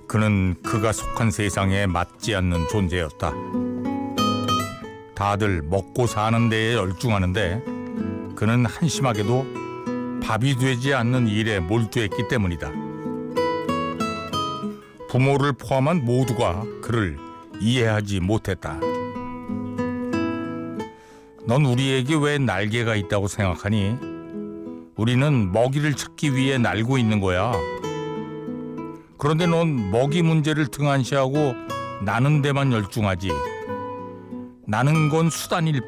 그는 그가 속한 세상에 맞지 않는 존재였다. 다들 먹고 사는 데에 열중하는데 그는 한심하게도 밥이 되지 않는 일에 몰두했기 때문이다. 부모를 포함한 모두가 그를 이해하지 못했다. 넌 우리에게 왜 날개가 있다고 생각하니? 우리는 먹이를 찾기 위해 날고 있는 거야. 그런데 넌 먹이 문제를 등한시하고 나는 데만 열중하지. 나는 건 수단일